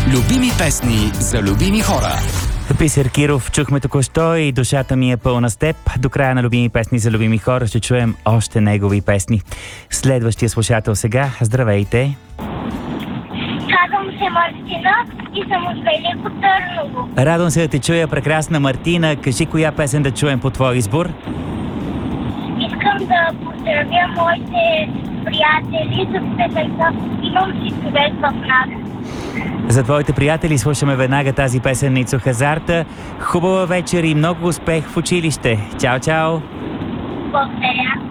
Любими песни за любими хора. Бисер Киров чухме току-що и душата ми е пълна с теб. До края на любими песни за любими хора ще чуем още негови песни. Следващия слушател сега. Здравейте! Казвам се Мартина и съм от Велико Търново. Радвам се да те чуя, прекрасна Мартина. Кажи коя песен да чуем по твой избор? Искам да поздравя моите приятели за песента "Имам си човек в нас". За твоите приятели слушаме веднага тази песен на Ицо Хазарта. Хубава вечер и много успех в училище. Чао, чао! Благодаря.